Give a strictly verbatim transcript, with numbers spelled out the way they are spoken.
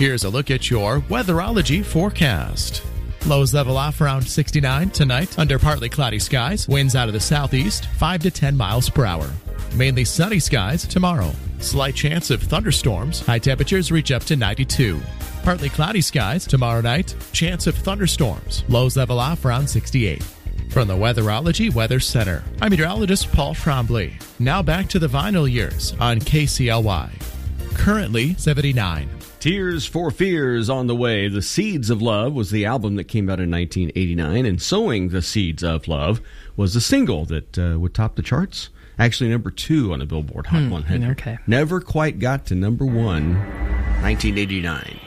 Here's a look at your Weatherology forecast. Lows level off around sixty-nine tonight under partly cloudy skies. Winds out of the southeast, five to ten miles per hour. Mainly sunny skies tomorrow. Slight chance of thunderstorms. High temperatures reach up to ninety-two. Partly cloudy skies tomorrow night. Chance of thunderstorms. Lows level off around sixty-eight. From the Weatherology Weather Center, I'm meteorologist Paul Trombley. Now back to the vinyl years on K C L Y. Currently seventy-nine. Tears for Fears on the way. The Seeds of Love was the album that came out in nineteen eighty-nine, and Sowing the Seeds of Love was the single that uh, would top the charts. Actually, number two on the Billboard Hot hmm, one hundred. Okay. Never quite got to number one, nineteen eighty-nine.